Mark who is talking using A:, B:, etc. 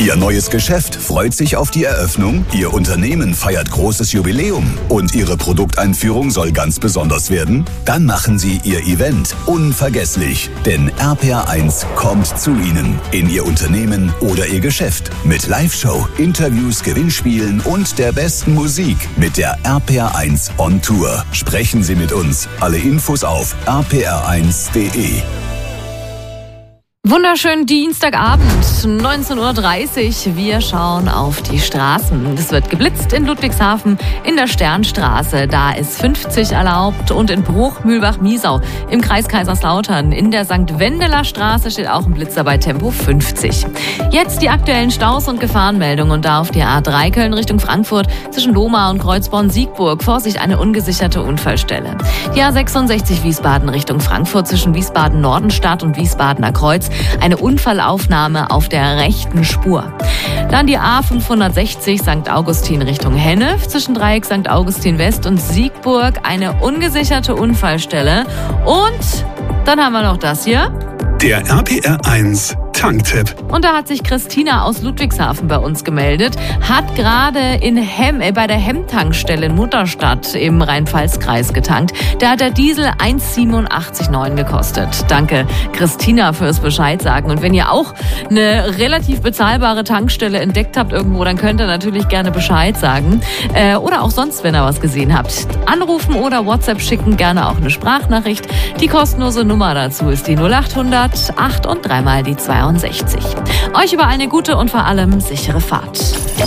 A: Ihr neues Geschäft freut sich auf die Eröffnung, Ihr Unternehmen feiert großes Jubiläum und Ihre Produkteinführung soll ganz besonders werden? Dann machen Sie Ihr Event unvergesslich, denn RPR1 kommt zu Ihnen in Ihr Unternehmen oder Ihr Geschäft mit Live-Show, Interviews, Gewinnspielen und der besten Musik mit der RPR1 on Tour. Sprechen Sie mit uns. Alle Infos auf rpr1.de.
B: Wunderschönen Dienstagabend, 19:30 Uhr. Wir schauen auf die Straßen. Es wird geblitzt in Ludwigshafen in der Sternstraße. Da ist 50 erlaubt. Und in Bruch-Mühlbach-Miesau im Kreis Kaiserslautern in der St. Wendeler Straße steht auch ein Blitzer bei Tempo 50. Jetzt die aktuellen Staus und Gefahrenmeldungen. Und da auf die A3 Köln Richtung Frankfurt zwischen Lohmar und Kreuzborn-Siegburg. Vorsicht, eine ungesicherte Unfallstelle. Die A66 Wiesbaden Richtung Frankfurt zwischen Wiesbaden-Nordenstadt und Wiesbadener Kreuz. Eine Unfallaufnahme auf der rechten Spur. Dann die A560 St. Augustin Richtung Hennef zwischen Dreieck St. Augustin West und Siegburg. Eine ungesicherte Unfallstelle. Und dann haben wir noch das hier.
C: Der RPR1 Tanktipp.
B: Und da hat sich Christina aus Ludwigshafen bei uns gemeldet, hat gerade bei der Hemm-Tankstelle in Mutterstadt im Rhein-Pfalz-Kreis getankt. Da hat der Diesel 1,87,9 gekostet. Danke, Christina, fürs Bescheid sagen. Und wenn ihr auch eine relativ bezahlbare Tankstelle entdeckt habt irgendwo, dann könnt ihr natürlich gerne Bescheid sagen. Oder auch sonst, wenn ihr was gesehen habt. Anrufen oder WhatsApp schicken, gerne auch eine Sprachnachricht. Die kostenlose Nummer dazu ist die 0800 8 und 3 mal die 62. Euch über eine gute und vor allem sichere Fahrt.